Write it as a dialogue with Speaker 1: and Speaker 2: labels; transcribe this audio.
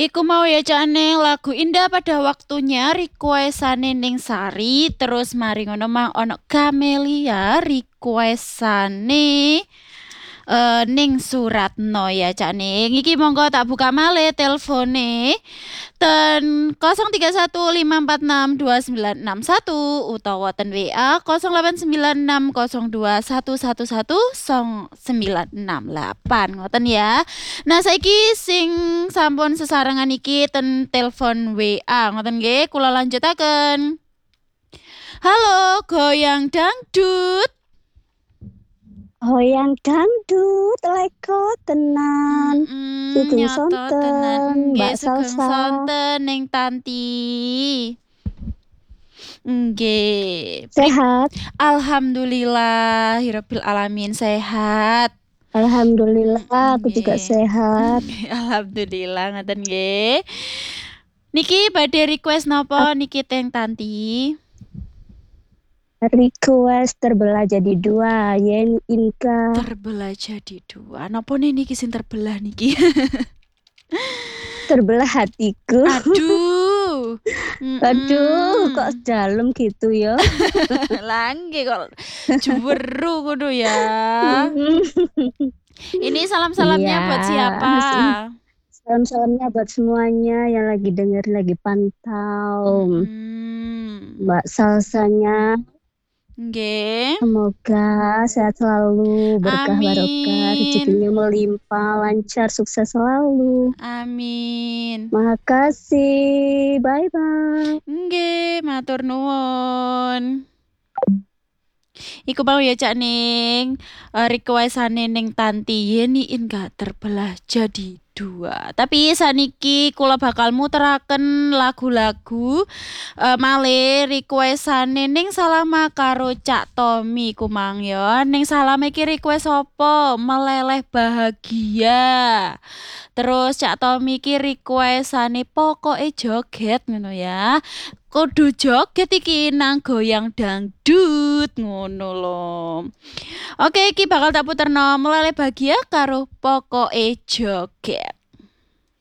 Speaker 1: Iku mau ya Cane lagu indah pada waktunya requestane Ning Sari terus mari ngono mang ono Camelia requestane Ning Suratno ya Cane. Iki monggo tak buka malih telpone ten 0315462961 utawa ten WA 089602111968 ngoten ya. Nah saiki sing sampun sesarengan iki ten telepon WA ngoten nggih kula lanjutaken. Halo goyang dangdut.
Speaker 2: Hoyang dangdut leko tenan. Sugeng
Speaker 1: Nyoto tenan
Speaker 2: sonten
Speaker 1: nggih
Speaker 2: Mbak
Speaker 1: sugeng
Speaker 2: Salsa.
Speaker 1: sonten ning Tanti. Nggih.
Speaker 2: Sehat.
Speaker 1: Alhamdulillahirabbil alamin sehat.
Speaker 2: Alhamdulillah aku juga
Speaker 1: Nggih.
Speaker 2: sehat.
Speaker 1: Alhamdulillah ngoten nggih. Niki badhe request napa niki teng Tanti?
Speaker 2: Request terbelah jadi dua Yen Inka.
Speaker 1: Terbelah jadi dua. Napa niki sing terbelah niki?
Speaker 2: Terbelah hatiku.
Speaker 1: Aduh.
Speaker 2: Aduh, kok dalam gitu ya?
Speaker 1: Langge kok juweru ngono ya. Ini salam-salamnya
Speaker 2: Iya.
Speaker 1: buat siapa?
Speaker 2: Salam-salamnya buat semuanya yang lagi denger, lagi pantau. Mbak Salsanya.
Speaker 1: Nggih.
Speaker 2: Semoga sehat selalu, berkah barokah, rezekinya melimpah, lancar, sukses selalu.
Speaker 1: Amin.
Speaker 2: Makasih. Bye-bye.
Speaker 1: Nggih, matur nuwun. Iku mau ya Cak Ning requestane ning Tanti Yeni gak terbelah jadi dua. Tapi saniki kula bakal muteraken lagu-lagu malih requestane ning Salama karo Cak Tommy kumang ya. Ning Salama iki request apa? Meleleh bahagia. Terus Cak Tommy iki requestane pokoke joget ngono ya. Kudu joget iki nang goyang dangdut ngono lho. Oke iki bakal tak puterno Meleleh Bahagia karo pokoke joget.